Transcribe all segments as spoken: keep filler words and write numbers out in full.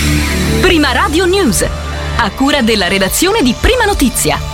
Prima Radio News, a cura della redazione di Prima Notizia.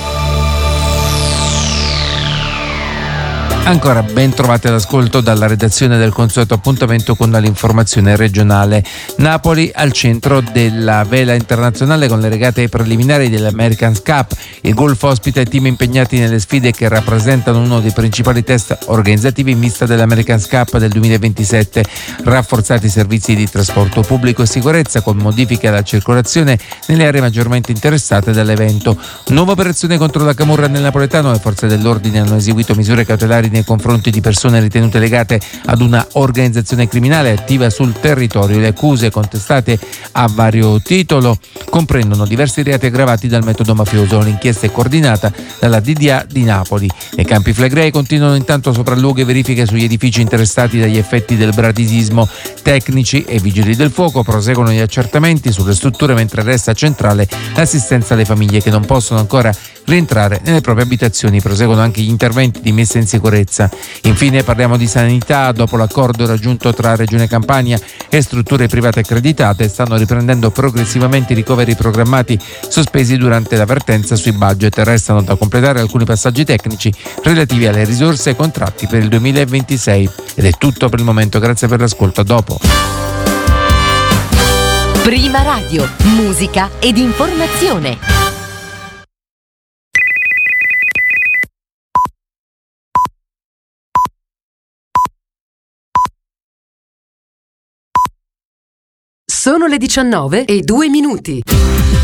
Ancora ben trovate all'ascolto dalla redazione del consueto appuntamento con l'informazione regionale. Napoli al centro della vela internazionale con le regate preliminari dell'America's Cup. Il golf ospita i team impegnati nelle sfide che rappresentano uno dei principali test organizzativi in vista dell'America's Cup del duemilaventisette. Rafforzati i servizi di trasporto pubblico e sicurezza con modifiche alla circolazione nelle aree maggiormente interessate dall'evento. Nuova operazione contro la camorra nel napoletano. Le forze dell'ordine hanno eseguito misure cautelari nei confronti di persone ritenute legate ad una organizzazione criminale attiva sul territorio. Le accuse contestate a vario titolo comprendono diversi reati aggravati dal metodo mafioso. L'inchiesta è coordinata dalla D D A di Napoli. Nei Campi Flegrei continuano intanto sopralluoghi e verifiche sugli edifici interessati dagli effetti del bradisismo. Tecnici e vigili del fuoco proseguono gli accertamenti sulle strutture, mentre resta centrale l'assistenza alle famiglie che non possono ancora rientrare nelle proprie abitazioni. Proseguono anche gli interventi di messa in sicurezza. Infine parliamo di sanità. Dopo l'accordo raggiunto tra Regione Campania e strutture private accreditate, stanno riprendendo progressivamente i ricoveri programmati sospesi durante la vertenza sui budget. Restano da completare alcuni passaggi tecnici relativi alle risorse e ai contratti per il duemilaventisei. Ed è tutto per il momento, grazie per l'ascolto, a dopo. Prima Radio, musica ed informazione. Sono le diciannove e due minuti.